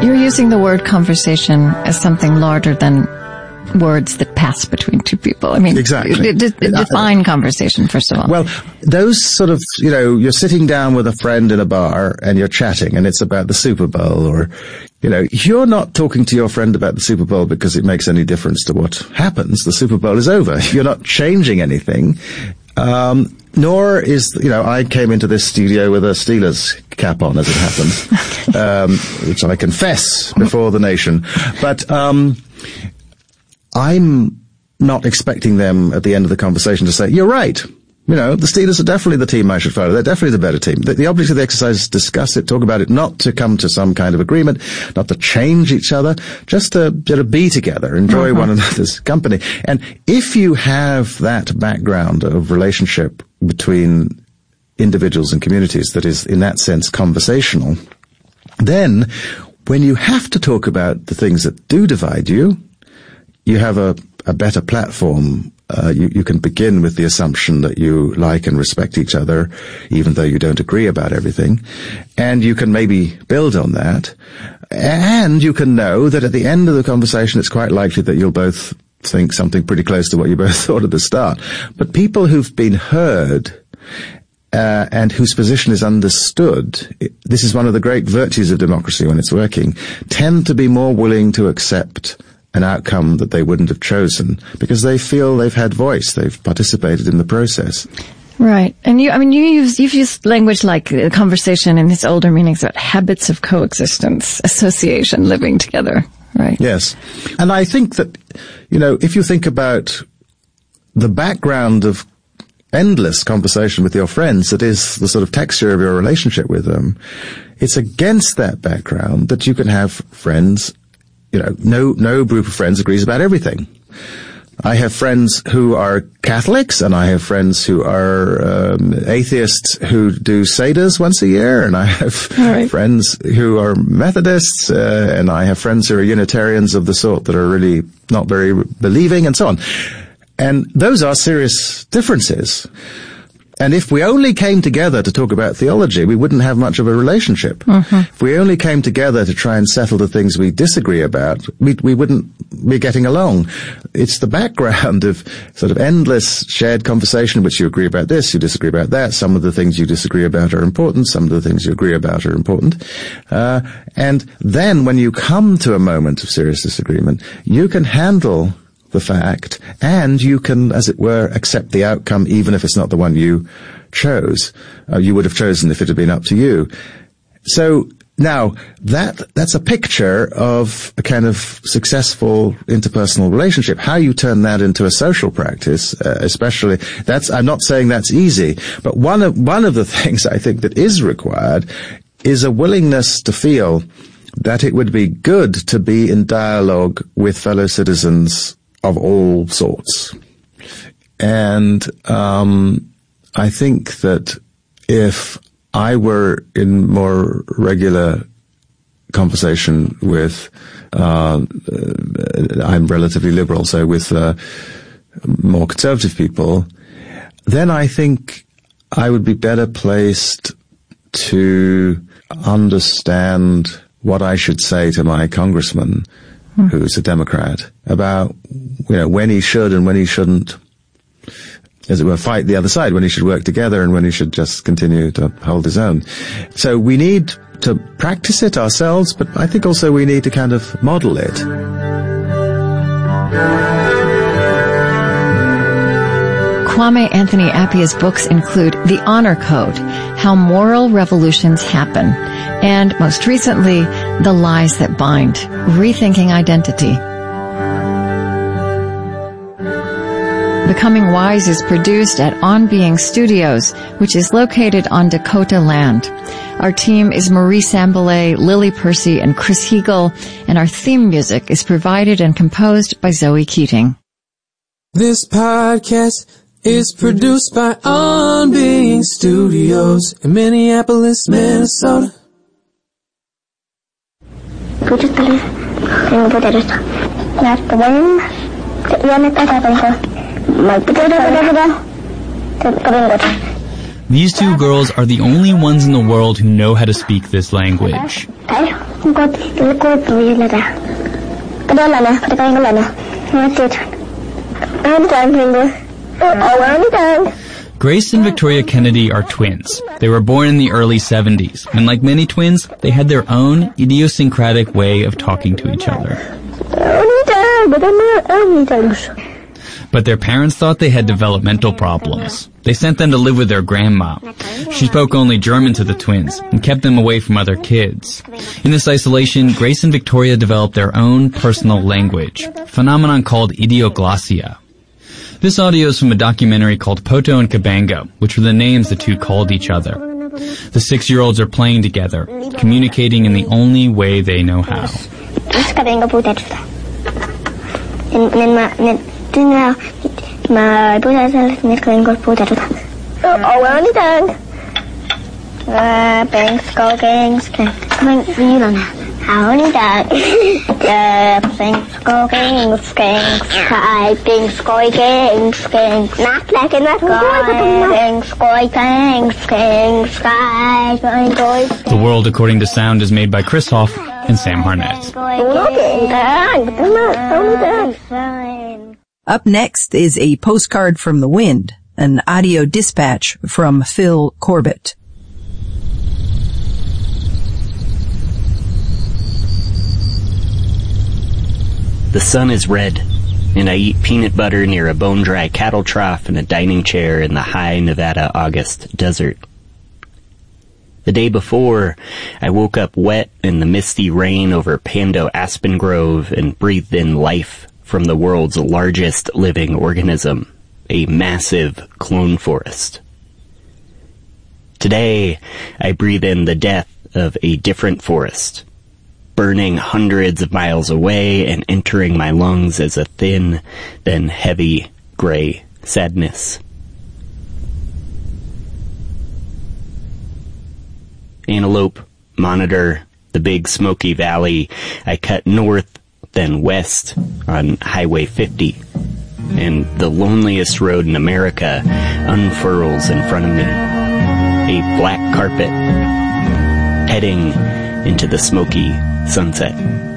You're using the word conversation as something larger than words that pass between two people. I mean, exactly. Define conversation, first of all. Well, those sort of, you're sitting down with a friend in a bar and you're chatting and it's about the Super Bowl, or, you're not talking to your friend about the Super Bowl because it makes any difference to what happens. The Super Bowl is over. You're not changing anything. Nor is, I came into this studio with a Steelers cap on, as it happens, which I confess before the nation. But, I'm not expecting them at the end of the conversation to say, you're right. The Steelers are definitely the team I should follow. They're definitely the better team. The object of the exercise is discuss it, talk about it, not to come to some kind of agreement, not to change each other, just to be together, enjoy one another's company. And if you have that background of relationship between individuals and communities that is, in that sense, conversational, then when you have to talk about the things that do divide you, you have a better platform. You can begin with the assumption that you like and respect each other, even though you don't agree about everything. And you can maybe build on that. And you can know that at the end of the conversation, it's quite likely that you'll both think something pretty close to what you both thought at the start. But people who've been heard, and whose position is understood, this is one of the great virtues of democracy when it's working, tend to be more willing to accept an outcome that they wouldn't have chosen because they feel they've had voice, they've participated in the process. Right. And you've used language like conversation in its older meanings about habits of coexistence, association, living together, right? Yes. And I think that, if you think about the background of endless conversation with your friends, that is the sort of texture of your relationship with them, it's against that background that you can have friends. No group of friends agrees about everything. I have friends who are Catholics, and I have friends who are atheists who do Seder's once a year, and I have friends who are Methodists, and I have friends who are Unitarians of the sort that are really not very believing, and so on. And those are serious differences. And if we only came together to talk about theology, we wouldn't have much of a relationship. If we only came together to try and settle the things we disagree about, we wouldn't be getting along. It's the background of sort of endless shared conversation in which you agree about this, you disagree about that. Some of the things you disagree about are important. Some of the things you agree about are important. And then when you come to a moment of serious disagreement, you can handle the fact, and you can, as it were, accept the outcome even if it's not the one you chose. You would have chosen if it had been up to you. So now that's a picture of a kind of successful interpersonal relationship. How you turn that into a social practice, especially, I'm not saying that's easy, but one of the things I think that is required is a willingness to feel that it would be good to be in dialogue with fellow citizens of all sorts. And I think that if I were in more regular conversation with, I'm relatively liberal, so with more conservative people, then I think I would be better placed to understand what I should say to my congressman, who's a Democrat, about, when he should and when he shouldn't, as it were, fight the other side, when he should work together and when he should just continue to hold his own. So we need to practice it ourselves, but I think also we need to kind of model it. Kwame Anthony Appiah's books include The Honor Code, How Moral Revolutions Happen, and most recently, The Lies That Bind, Rethinking Identity. Becoming Wise is produced at On Being Studios, which is located on Dakota land. Our team is Marie Sambalay, Lily Percy, and Chris Heagle, and our theme music is provided and composed by Zoe Keating. This podcast is produced by On Being Studios in Minneapolis, Minnesota. These two girls are the only ones in the world who know how to speak this language. Grace and Victoria Kennedy are twins. They were born in the early 70s, and like many twins, they had their own idiosyncratic way of talking to each other. But their parents thought they had developmental problems. They sent them to live with their grandma. She spoke only German to the twins and kept them away from other kids. In this isolation, Grace and Victoria developed their own personal language, a phenomenon called idioglossia. This audio is from a documentary called Poto and Cabango, which were the names the two called each other. The 6-year-olds are playing together, communicating in the only way they know how. The World According to Sound is made by Chris Hoff and Sam Harnett. Up next is a postcard from the wind, an audio dispatch from Phil Corbett. The sun is red, and I eat peanut butter near a bone-dry cattle trough in a dining chair in the high Nevada August desert. The day before, I woke up wet in the misty rain over Pando Aspen Grove and breathed in life from the world's largest living organism, a massive clone forest. Today, I breathe in the death of a different forest, burning hundreds of miles away and entering my lungs as a thin, then heavy, gray sadness. Antelope, Monitor, the Big Smoky Valley, I cut north, then west on Highway 50, and the loneliest road in America unfurls in front of me, a black carpet, heading into the smoky sunset.